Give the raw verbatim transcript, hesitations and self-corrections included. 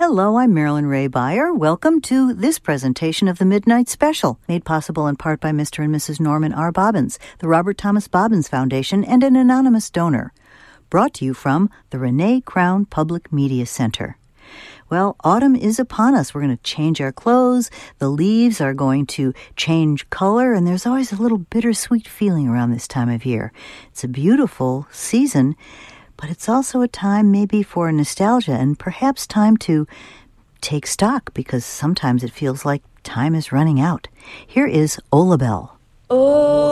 Hello, I'm Marilyn Ray Beyer. Welcome to this presentation of the Midnight Special, made possible in part by Mister and Missus Norman R. Bobbins, the Robert Thomas Bobbins Foundation, and an anonymous donor. Brought to you from the Renee Crown Public Media Center. Well, autumn is upon us. We're going to change our clothes. The leaves are going to change color, and there's always a little bittersweet feeling around this time of year. It's a beautiful season, but it's also a time maybe for nostalgia and perhaps time to take stock, because sometimes it feels like time is running out. Here is Ola Bell. Oh.